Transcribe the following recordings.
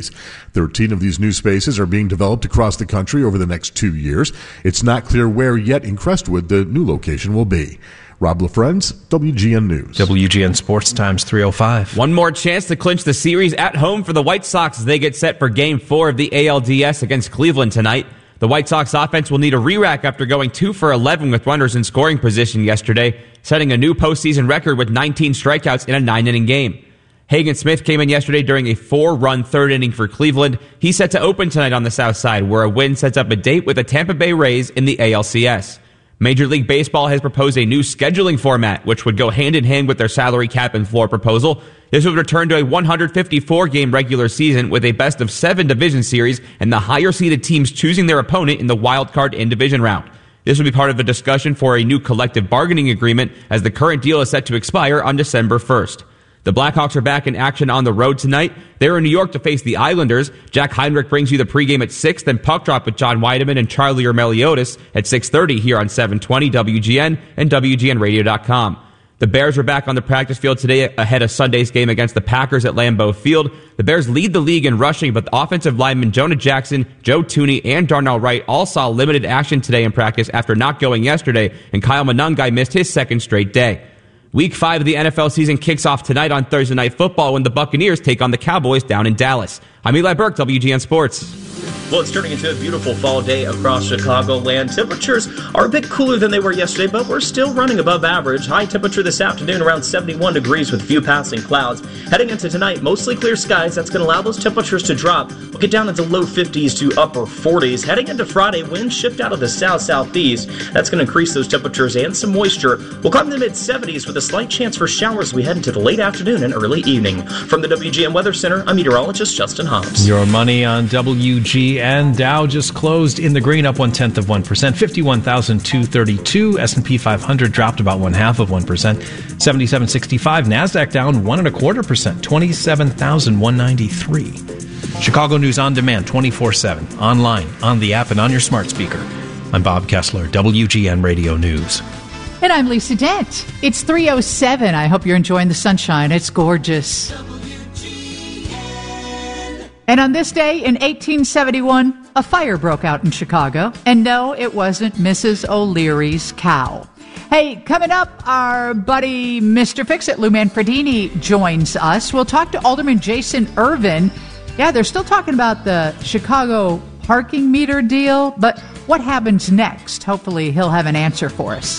cities. 13 of these new spaces are being developed across the country over the next 2 years. It's not clear where yet in Crestwood the new location will be. Rob LaFrenz, WGN News. WGN Sports Times 3:05. One more chance to clinch the series at home for the White Sox as they get set for Game 4 of the ALDS against Cleveland tonight. The White Sox offense will need a re-rack after going 2 for 11 with runners in scoring position yesterday, setting a new postseason record with 19 strikeouts in a 9-inning game. Hagen Smith came in yesterday during a 4-run third inning for Cleveland. He's set to open tonight on the South Side, where a win sets up a date with the Tampa Bay Rays in the ALCS. Major League Baseball has proposed a new scheduling format, which would go hand-in-hand with their salary cap and floor proposal. This would return to a 154-game regular season with a best-of-7 division series and the higher-seeded teams choosing their opponent in the wild card in-division round. This would be part of a discussion for a new collective bargaining agreement as the current deal is set to expire on December 1st. The Blackhawks are back in action on the road tonight. They're in New York to face the Islanders. Jack Heinrich brings you the pregame at 6, then puck drop with John Weideman and Charlie Meliotis at 6:30 here on 720 WGN and WGNradio.com. The Bears are back on the practice field today ahead of Sunday's game against the Packers at Lambeau Field. The Bears lead the league in rushing, but the offensive linemen Jonah Jackson, Joe Tooney, and Darnell Wright all saw limited action today in practice after not going yesterday, and Kyle Monangai missed his second straight day. Week 5 of the NFL season kicks off tonight on Thursday Night Football when the Buccaneers take on the Cowboys down in Dallas. I'm Eli Burke, WGN Sports. Well, it's turning into a beautiful fall day across Chicagoland. Temperatures are a bit cooler than they were yesterday, but we're still running above average. High temperature this afternoon around 71 degrees with a few passing clouds. Heading into tonight, mostly clear skies. That's going to allow those temperatures to drop. We'll get down into low 50s to upper 40s. Heading into Friday, winds shift out of the south-southeast. That's going to increase those temperatures and some moisture. We'll climb to the mid-70s with a slight chance for showers as we head into the late afternoon and early evening. From the WGN Weather Center, I'm meteorologist Justin Hobbs. Your money on WGN. Dow just closed in the green, up 0.1%, 51,232. S&P 500 dropped about 0.5%, 77.65. Nasdaq down 1.25%, 27,193. Chicago News on demand, 24/7, online, on the app, and on your smart speaker. I'm Bob Kessler, WGN Radio News. And I'm Lisa Dent. It's 3:07. I hope you're enjoying the sunshine. It's gorgeous. And on this day in 1871, a fire broke out in Chicago. And no, it wasn't Mrs. O'Leary's cow. Hey, coming up, our buddy Mr. Fix-It, Lou Manfredini, joins us. We'll talk to Alderman Jason Irvin. Yeah, they're still talking about the Chicago parking meter deal, but what happens next? Hopefully he'll have an answer for us.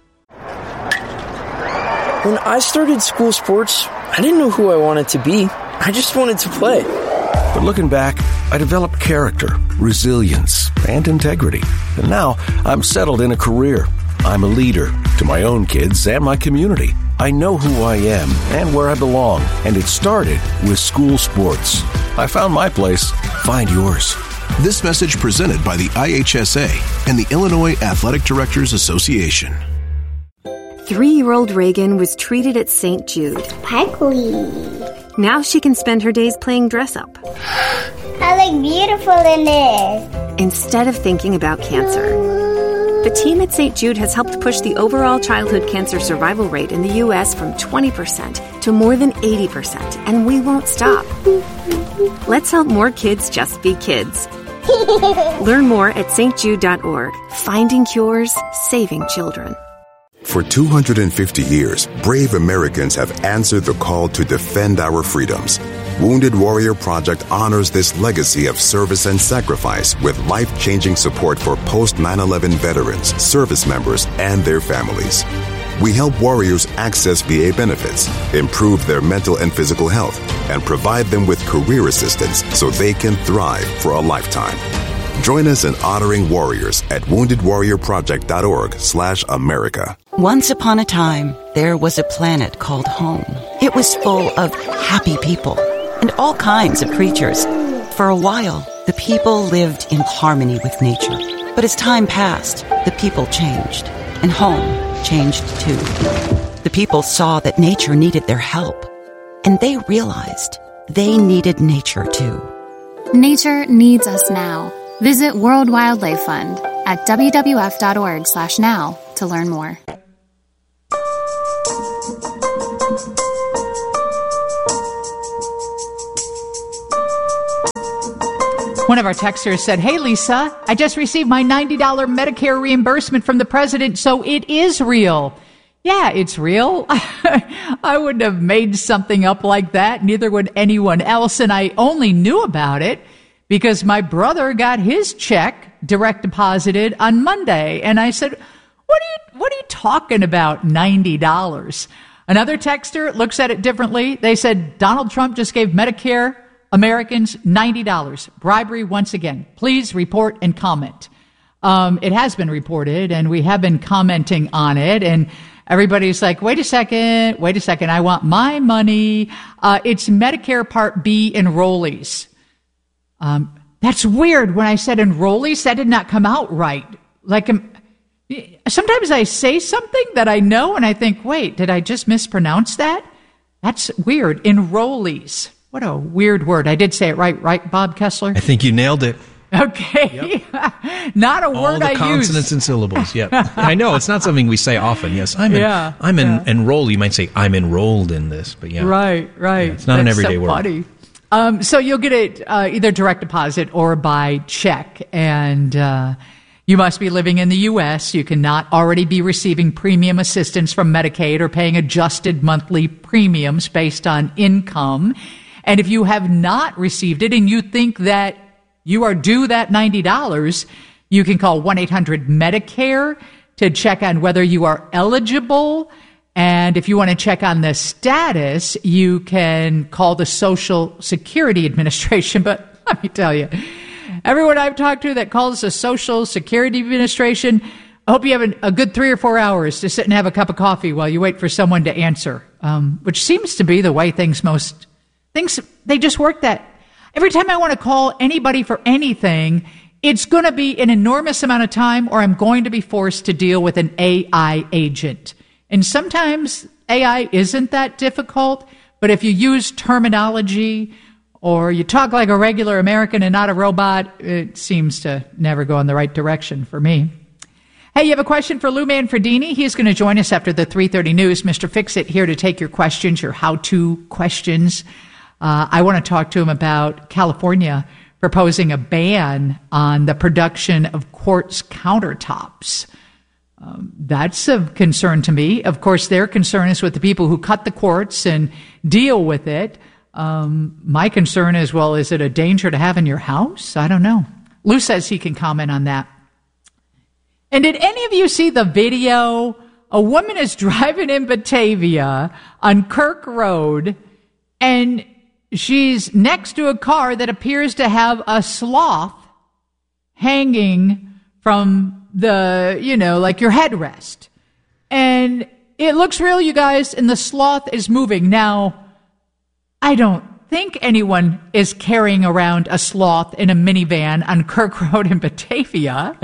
When I started school sports, I didn't know who I wanted to be. I just wanted to play. But looking back, I developed character, resilience, and integrity. And now I'm settled in a career. I'm a leader to my own kids and my community. I know who I am and where I belong. And it started with school sports. I found my place. Find yours. This message presented by the IHSA and the Illinois Athletic Directors Association. 3-year-old Reagan was treated at St. Jude. Sparkly. Now she can spend her days playing dress-up. I look beautiful in this. Instead of thinking about cancer. The team at St. Jude has helped push the overall childhood cancer survival rate in the U.S. from 20% to more than 80%, and we won't stop. Let's help more kids just be kids. Learn more at stjude.org. Finding cures, saving children. For 250 years, brave Americans have answered the call to defend our freedoms. Wounded Warrior Project honors this legacy of service and sacrifice with life-changing support for post-9/11 veterans, service members, and their families. We help warriors access VA benefits, improve their mental and physical health, and provide them with career assistance so they can thrive for a lifetime. Join us in honoring warriors at woundedwarriorproject.org/America. Once upon a time, there was a planet called home. It was full of happy people and all kinds of creatures. For a while, the people lived in harmony with nature. But as time passed, the people changed, and home changed too. The people saw that nature needed their help, and they realized they needed nature too. Nature needs us now. Visit World Wildlife Fund at wwf.org/now to learn more. One of our texters said, "Hey, Lisa, I just received my $90 Medicare reimbursement from the president, so it is real." Yeah, it's real. I wouldn't have made something up like that. Neither would anyone else. And I only knew about it because my brother got his check direct deposited on Monday. And I said, what are you talking about, $90? Another texter looks at it differently. They said, Donald Trump just gave Medicare Americans $90. Bribery once again. Please report and comment. It has been reported, and we have been commenting on it, and everybody's like, wait a second, I want my money. It's Medicare Part B enrollees. That's weird. When I said enrollees, that did not come out right. Like, sometimes I say something that I know, and I think, wait, did I just mispronounce that? That's weird. Enrollees. What a weird word. I did say it right, Bob Kessler? I think you nailed it. Okay. Yep. Not a word I use. All the consonants and syllables, yep. I know, it's not something we say often. Yes, I'm enrolled. You might say, I'm enrolled in this, but yeah. Right. Yeah, it's not an everyday word. Funny. So you'll get it either direct deposit or by check, and you must be living in the U.S. You cannot already be receiving premium assistance from Medicaid or paying adjusted monthly premiums based on income. And if you have not received it and you think that you are due that $90, you can call 1-800-MEDICARE to check on whether you are eligible. And if you want to check on the status, you can call the Social Security Administration. But let me tell you, everyone I've talked to that calls the Social Security Administration, I hope you have a good 3 or 4 hours to sit and have a cup of coffee while you wait for someone to answer, which seems to be the way things, they just work that. Every time I want to call anybody for anything, it's going to be an enormous amount of time, or I'm going to be forced to deal with an AI agent. And sometimes AI isn't that difficult, but if you use terminology or you talk like a regular American and not a robot, it seems to never go in the right direction for me. Hey, you have a question for Lou Manfredini? He's going to join us after the 3:30 news. Mr. Fix-It here to take your questions, your how-to questions. I want to talk to him about California proposing a ban on the production of quartz countertops. That's of concern to me. Of course, their concern is with the people who cut the quartz and deal with it. My concern is, well, is it a danger to have in your house? I don't know. Lou says he can comment on that. And did any of you see the video? A woman is driving in Batavia on Kirk Road, and she's next to a car that appears to have a sloth hanging from the, like your headrest. And it looks real, you guys, and the sloth is moving. Now, I don't think anyone is carrying around a sloth in a minivan on Kirk Road in Batavia,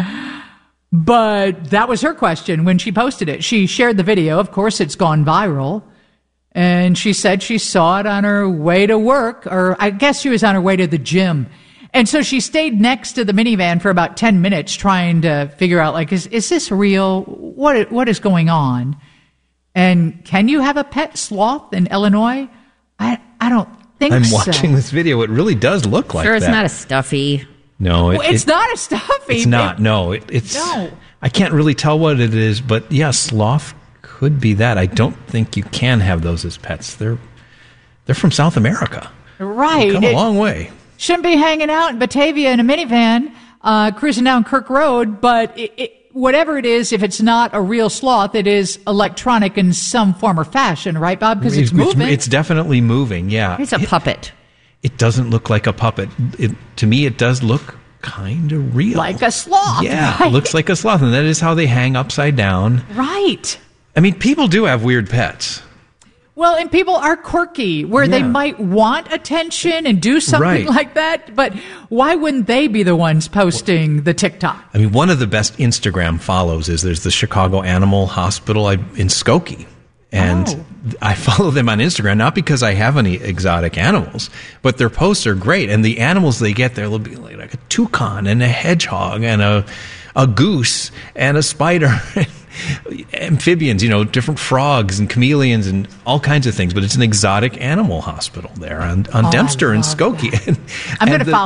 but that was her question when she posted it. She shared the video. Of course, it's gone viral. And she said she saw it on her way to work, or I guess she was on her way to the gym. And so she stayed next to the minivan for about 10 minutes trying to figure out, like, is this real? What is going on? And can you have a pet sloth in Illinois? I don't think so. I'm watching this video. It really does look like that. Sure, it's not a stuffy. No, it's not a stuffy. It's not. No, it's. No. I can't really tell what it is, but yeah, sloth could be that. I don't think you can have those as pets. They're from South America. Right. They've come a long way. Shouldn't be hanging out in Batavia in a minivan, cruising down Kirk Road, but whatever it is, if it's not a real sloth, it is electronic in some form or fashion, right, Bob? Because it's moving. It's definitely moving, yeah. It's a puppet. It doesn't look like a puppet. To me, it does look kind of real. Like a sloth. Yeah, right? It looks like a sloth, and that is how they hang upside down. Right. I mean, people do have weird pets. Well, and people are quirky, where they might want attention and do something like that, but why wouldn't they be the ones posting the TikTok? I mean, one of the best Instagram follows is there's the Chicago Animal Hospital in Skokie. And I follow them on Instagram, not because I have any exotic animals, but their posts are great. And the animals they get there will be like a toucan and a hedgehog and a goose and a spider. Amphibians, different frogs and chameleons and all kinds of things. But it's an exotic animal hospital there on Dempster and Skokie. I'm going to follow